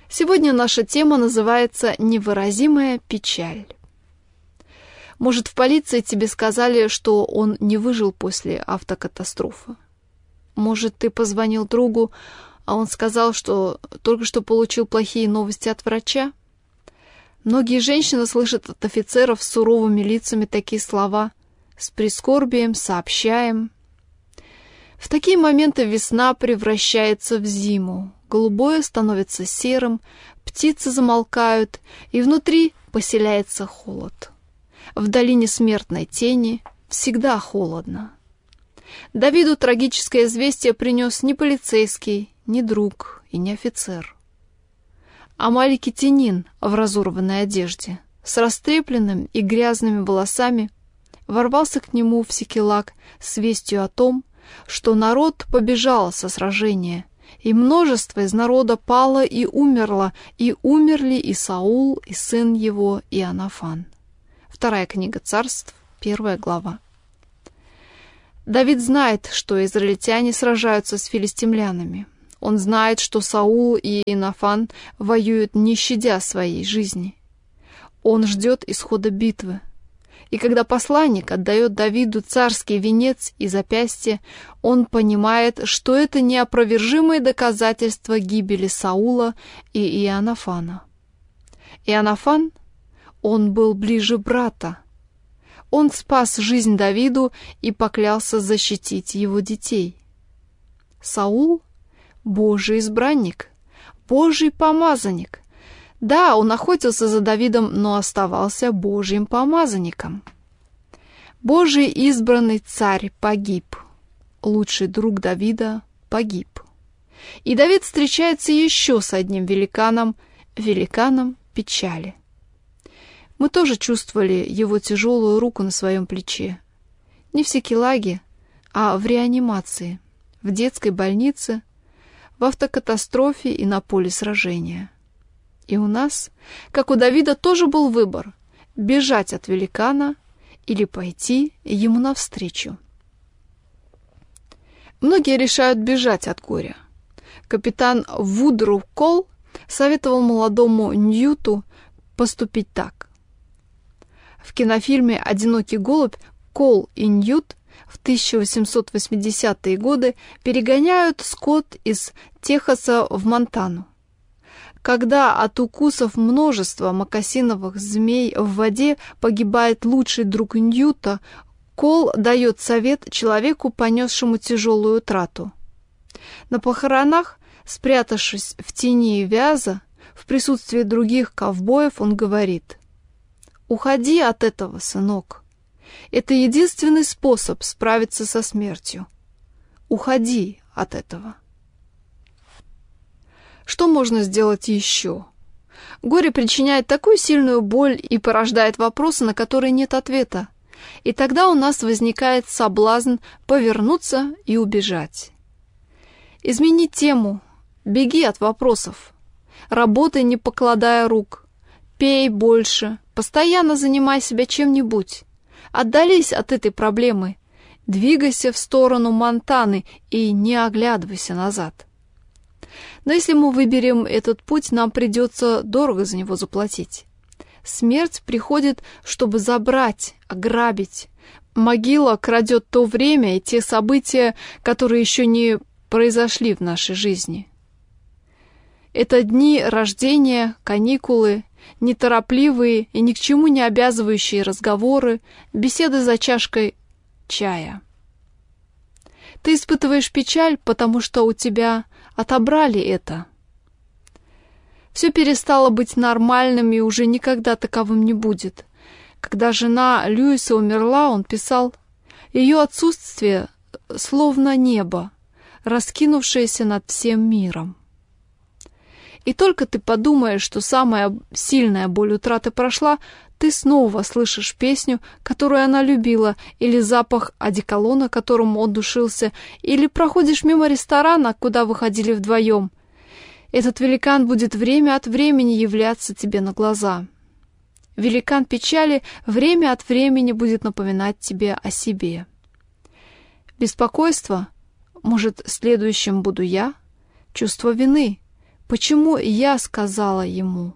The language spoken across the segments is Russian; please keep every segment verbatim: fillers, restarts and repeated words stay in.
Сегодня наша тема называется «Невыразимая печаль». Может, в полиции тебе сказали, что он не выжил после автокатастрофы? Может, ты позвонил другу, а он сказал, что только что получил плохие новости от врача? Многие женщины слышат от офицеров с суровыми лицами такие слова: «С прискорбием сообщаем». В такие моменты весна превращается в зиму, голубое становится серым, птицы замолкают, и внутри поселяется холод. В долине смертной тени всегда холодно. Давиду трагическое известие принес не полицейский, не друг и не офицер, а маленький тенин в разорванной одежде, с растрепленными и грязными волосами, ворвался к нему в Сикелаг с вестью о том, что народ побежал со сражения, и множество из народа пало и умерло, и умерли и Саул, и сын его, и Иоаннафан. Вторая книга Царств, первая глава. Давид знает, что израильтяне сражаются с филистимлянами. Он знает, что Саул и Иоаннафан воюют, не щадя своей жизни. Он ждет исхода битвы. И когда посланник отдает Давиду царский венец и запястье, он понимает, что это неопровержимое доказательство гибели Саула и Иоаннафана. Иоаннафан, он был ближе брата. Он спас жизнь Давиду и поклялся защитить его детей. Саул — Божий избранник, Божий помазанник. Да, он охотился за Давидом, но оставался Божьим помазанником. Божий избранный царь погиб. Лучший друг Давида погиб. И Давид встречается еще с одним великаном, великаном печали. Мы тоже чувствовали его тяжелую руку на своем плече. Не в Сикелаге, а в реанимации, в детской больнице, в автокатастрофе и на поле сражения. И у нас, как у Давида, тоже был выбор – бежать от великана или пойти ему навстречу. Многие решают бежать от горя. Капитан Вудру Колл советовал молодому Ньюту поступить так. В кинофильме «Одинокий голубь» Колл и Ньют в тысяча восемьсот восьмидесятые годы перегоняют скот из Техаса в Монтану. Когда от укусов множества мокасиновых змей в воде погибает лучший друг Ньюта, Колл дает совет человеку, понесшему тяжелую утрату. На похоронах, спрятавшись в тени вяза, в присутствии других ковбоев, он говорит: «Уходи от этого, сынок. Это единственный способ справиться со смертью. Уходи от этого». Что можно сделать еще? Горе причиняет такую сильную боль и порождает вопросы, на которые нет ответа. И тогда у нас возникает соблазн повернуться и убежать. Измени тему, беги от вопросов. Работай, не покладая рук. Пей больше, постоянно занимай себя чем-нибудь. Отдались от этой проблемы. Двигайся в сторону Монтаны и не оглядывайся назад. Но если мы выберем этот путь, нам придется дорого за него заплатить. Смерть приходит, чтобы забрать, ограбить. Могила крадет то время и те события, которые еще не произошли в нашей жизни. Это дни рождения, каникулы, неторопливые и ни к чему не обязывающие разговоры, беседы за чашкой чая. Ты испытываешь печаль, потому что у тебя отобрали это. Все перестало быть нормальным и уже никогда таковым не будет. Когда жена Льюиса умерла, он писал: «Ее отсутствие словно небо, раскинувшееся над всем миром». И только ты подумаешь, что самая сильная боль утраты прошла, ты снова слышишь песню, которую она любила, или запах одеколона, которым он душился, или проходишь мимо ресторана, куда вы ходили вдвоем. Этот великан будет время от времени являться тебе на глаза. Великан печали время от времени будет напоминать тебе о себе. Беспокойство, может, следующим буду я, чувство вины, Почему я сказала ему?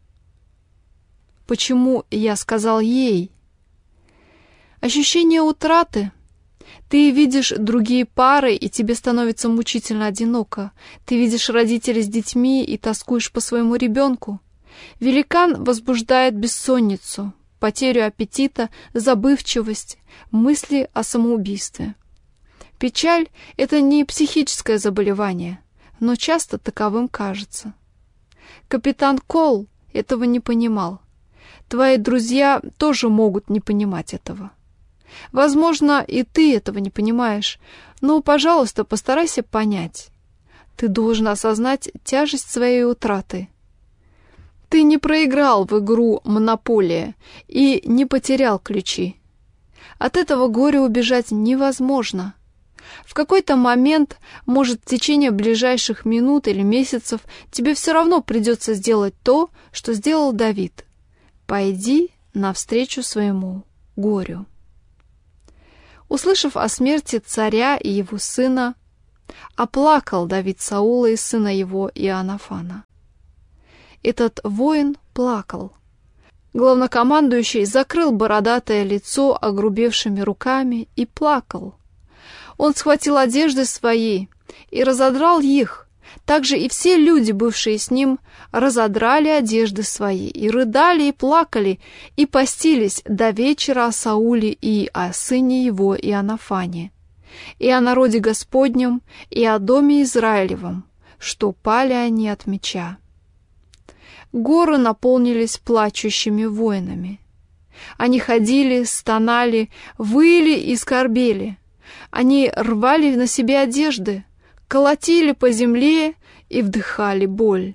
Почему я сказал ей? Ощущение утраты. Ты видишь другие пары, и тебе становится мучительно одиноко. Ты видишь родителей с детьми и тоскуешь по своему ребенку. Великан возбуждает бессонницу, потерю аппетита, забывчивость, мысли о самоубийстве. Печаль – это не психическое заболевание, но часто таковым кажется. Капитан Кол этого не понимал. Твои друзья тоже могут не понимать этого. Возможно, и ты этого не понимаешь, но, пожалуйста, постарайся понять. Ты должен осознать тяжесть своей утраты. Ты не проиграл в игру «Монополия» и не потерял ключи. От этого горя убежать невозможно. В какой-то момент, может, в течение ближайших минут или месяцев, тебе все равно придется сделать то, что сделал Давид. Пойди навстречу своему горю. Услышав о смерти царя и его сына, оплакал Давид Саула и сына его Иоаннафана. Этот воин плакал. Главнокомандующий закрыл бородатое лицо огрубевшими руками и плакал. Он схватил одежды свои и разодрал их. Также и все люди, бывшие с ним, разодрали одежды свои, и рыдали, и плакали, и постились до вечера о Сауле и о сыне его Иоаннафане, и о народе Господнем, и о доме Израилевом, что пали они от меча. Горы наполнились плачущими воинами. Они ходили, стонали, выли и скорбели. Они рвали на себе одежды, колотили по земле и вдыхали боль.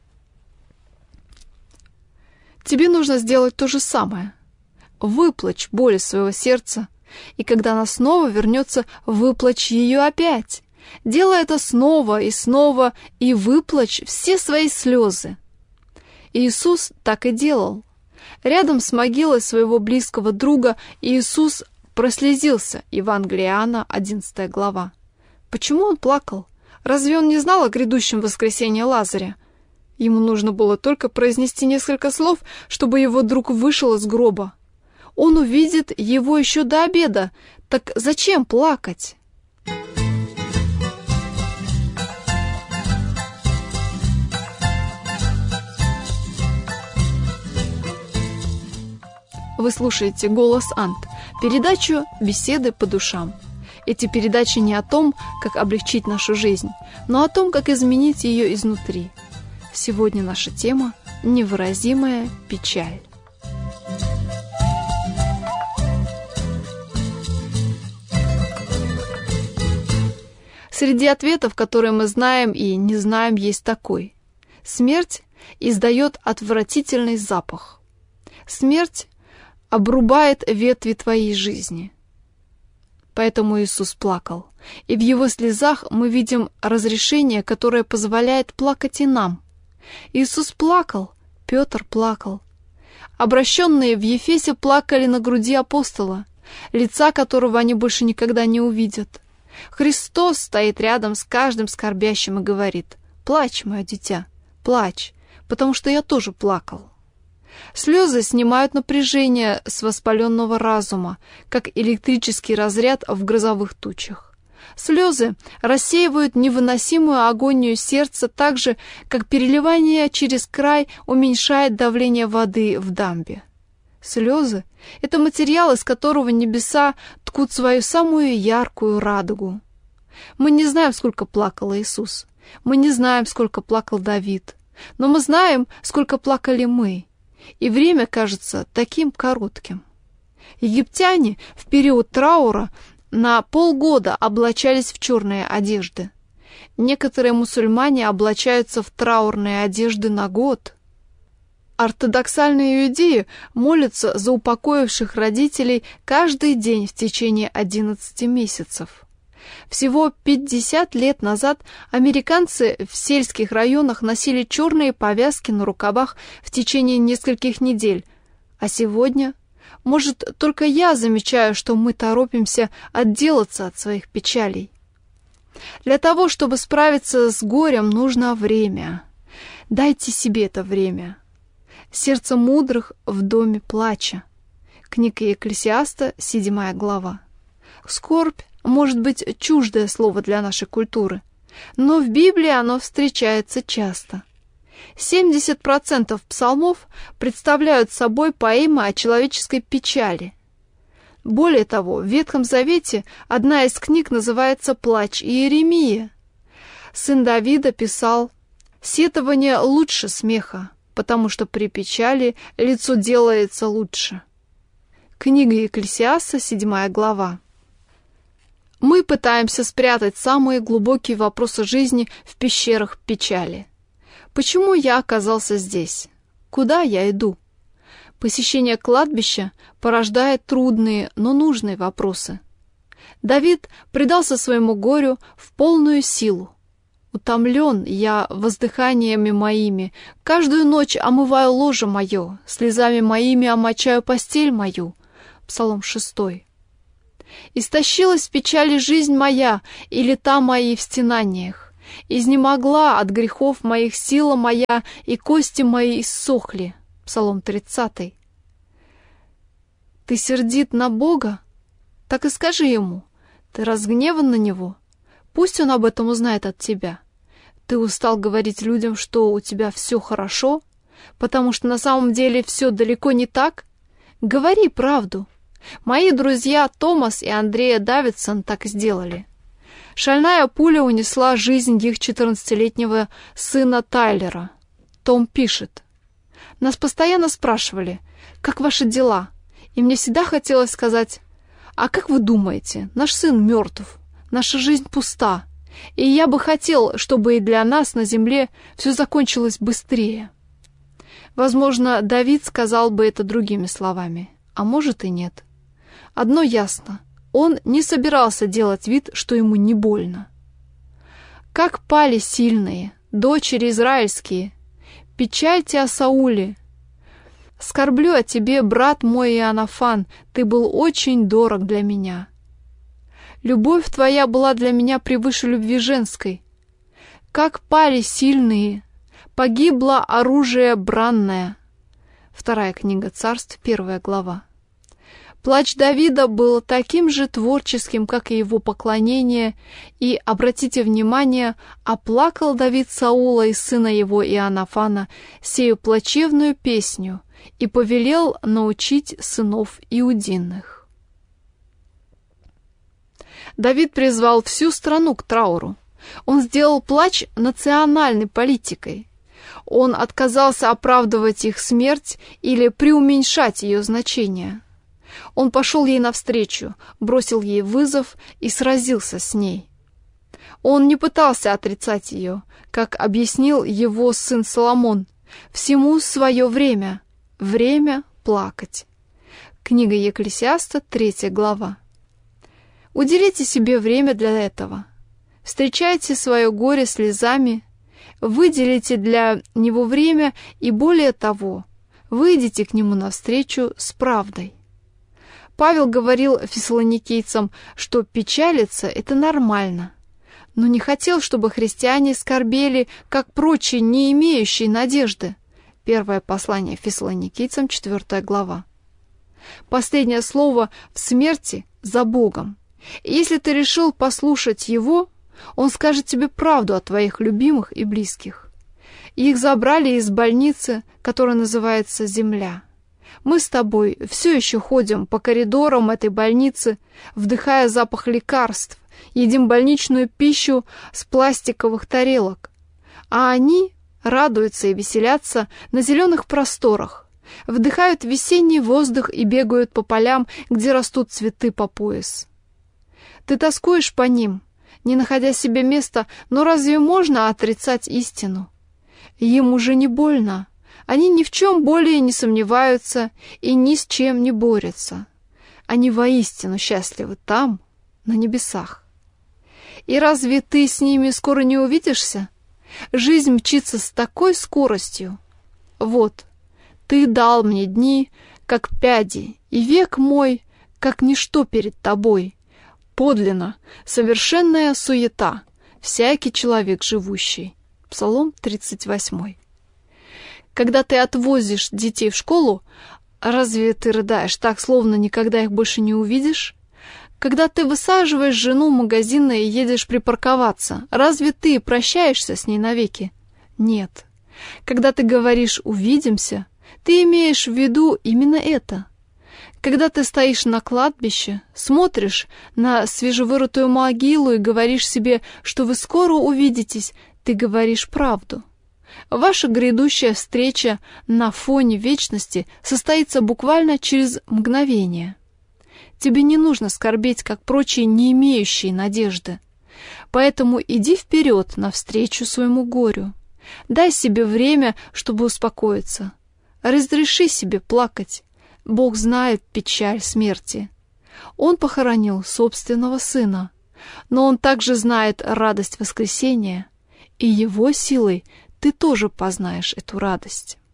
Тебе нужно сделать то же самое. Выплачь боль из своего сердца, и когда она снова вернется, выплачь ее опять. Делай это снова и снова, и выплачь все свои слезы. Иисус так и делал. Рядом с могилой своего близкого друга Иисус прослезился. Евангелие Иоанна, одиннадцатая глава. Почему он плакал? Разве он не знал о грядущем воскресении Лазаря? Ему нужно было только произнести несколько слов, чтобы его друг вышел из гроба. Он увидит его еще до обеда. Так зачем плакать? Вы слушаете «Голос Ант», передачу «Беседы по душам». Эти передачи не о том, как облегчить нашу жизнь, но о том, как изменить ее изнутри. Сегодня наша тема – невыразимая печаль. Среди ответов, которые мы знаем и не знаем, есть такой. Смерть издает отвратительный запах. Смерть обрубает ветви твоей жизни. Поэтому Иисус плакал. И в Его слезах мы видим разрешение, которое позволяет плакать и нам. Иисус плакал, Петр плакал. Обращенные в Ефесе плакали на груди апостола, лица которого они больше никогда не увидят. Христос стоит рядом с каждым скорбящим и говорит: «Плачь, мое дитя, плачь, потому что я тоже плакал». Слезы снимают напряжение с воспаленного разума, как электрический разряд в грозовых тучах. Слезы рассеивают невыносимую агонию сердца так же, как переливание через край уменьшает давление воды в дамбе. Слезы — это материал, из которого небеса ткут свою самую яркую радугу. Мы не знаем, сколько плакал Иисус, мы не знаем, сколько плакал Давид, но мы знаем, сколько плакали мы. И время кажется таким коротким. Египтяне в период траура на полгода облачались в черные одежды. Некоторые мусульмане облачаются в траурные одежды на год. Ортодоксальные иудеи молятся за упокоивших родителей каждый день в течение одиннадцати месяцев. Всего пятьдесят лет назад американцы в сельских районах носили черные повязки на рукавах в течение нескольких недель, а сегодня, может, только я замечаю, что мы торопимся отделаться от своих печалей. Для того, чтобы справиться с горем, нужно время. Дайте себе это время. Сердце мудрых в доме плача. Книга Екклесиаста, седьмая глава. Скорбь может быть чуждое слово для нашей культуры, но в Библии оно встречается часто. семьдесят процентов псалмов представляют собой поэмы о человеческой печали. Более того, в Ветхом Завете одна из книг называется «Плач Иеремии». Сын Давида писал: «Сетование лучше смеха, потому что при печали лицо делается лучше». Книга Екклесиаста, седьмая глава. Мы пытаемся спрятать самые глубокие вопросы жизни в пещерах печали. Почему я оказался здесь? Куда я иду? Посещение кладбища порождает трудные, но нужные вопросы. Давид предался своему горю в полную силу. «Утомлен я воздыханиями моими, каждую ночь омываю ложе мое, слезами моими омочаю постель мою». Псалом шестой. «Истощилась в печали жизнь моя, и лета мои в стенаниях. Изнемогла от грехов моих сила моя, и кости мои иссохли». Псалом тридцатый. Ты сердит на Бога? Так и скажи Ему. Ты разгневан на Него? Пусть Он об этом узнает от тебя. Ты устал говорить людям, что у тебя все хорошо, потому что на самом деле все далеко не так? Говори правду. Мои друзья Томас и Андреа Давидсон так и сделали. Шальная пуля унесла жизнь их четырнадцатилетнего сына Тайлера. Том пишет: «Нас постоянно спрашивали, как ваши дела? И мне всегда хотелось сказать: а как вы думаете, наш сын мертв, наша жизнь пуста, и я бы хотел, чтобы и для нас на земле все закончилось быстрее». Возможно, Давид сказал бы это другими словами, а может и нет. Одно ясно: он не собирался делать вид, что ему не больно. «Как пали сильные, дочери израильские! Печальте о Сауле! Скорблю о тебе, брат мой Иоаннафан, ты был очень дорог для меня. Любовь твоя была для меня превыше любви женской. Как пали сильные! Погибло оружие бранное». Вторая книга Царств, первая глава. Плач Давида был таким же творческим, как и его поклонение, и, обратите внимание, оплакал Давид Саула и сына его Иоаннафана сею плачевную песню и повелел научить сынов Иудиных. Давид призвал всю страну к трауру. Он сделал плач национальной политикой. Он отказался оправдывать их смерть или преуменьшать ее значение. Он пошел ей навстречу, бросил ей вызов и сразился с ней. Он не пытался отрицать ее, как объяснил его сын Соломон: «Всему свое время, время плакать». Книга Екклесиаста, третья глава. Уделите себе время для этого. Встречайте свое горе слезами, выделите для него время и, более того, выйдите к нему навстречу с правдой. Павел говорил фессалоникийцам, что печалиться — это нормально, но не хотел, чтобы христиане скорбели, как прочие, не имеющие надежды. Первое послание фессалоникийцам, четвертая глава. Последнее слово в смерти за Богом. И если ты решил послушать Его, Он скажет тебе правду о твоих любимых и близких. Их забрали из больницы, которая называется «Земля». Мы с тобой все еще ходим по коридорам этой больницы, вдыхая запах лекарств, едим больничную пищу с пластиковых тарелок. А они радуются и веселятся на зеленых просторах, вдыхают весенний воздух и бегают по полям, где растут цветы по пояс. Ты тоскуешь по ним, не находя себе места, но разве можно отрицать истину? Им уже не больно. Они ни в чем более не сомневаются и ни с чем не борются. Они воистину счастливы там, на небесах. И разве ты с ними скоро не увидишься? Жизнь мчится с такой скоростью. Вот, ты дал мне дни, как пяди, и век мой, как ничто перед тобой. Подлинно, совершенная суета, всякий человек живущий. Псалом тридцать восьмой. Когда ты отвозишь детей в школу, разве ты рыдаешь так, словно никогда их больше не увидишь? Когда ты высаживаешь жену в магазин и едешь припарковаться, разве ты прощаешься с ней навеки? Нет. Когда ты говоришь «увидимся», ты имеешь в виду именно это. Когда ты стоишь на кладбище, смотришь на свежевырытую могилу и говоришь себе, что вы скоро увидитесь, ты говоришь правду. Ваша грядущая встреча на фоне вечности состоится буквально через мгновение. Тебе не нужно скорбеть, как прочие, не имеющие надежды. Поэтому иди вперед навстречу своему горю. Дай себе время, чтобы успокоиться. Разреши себе плакать. Бог знает печаль смерти. Он похоронил собственного сына, но Он также знает радость воскресения, и Его силой ты тоже познаешь эту радость.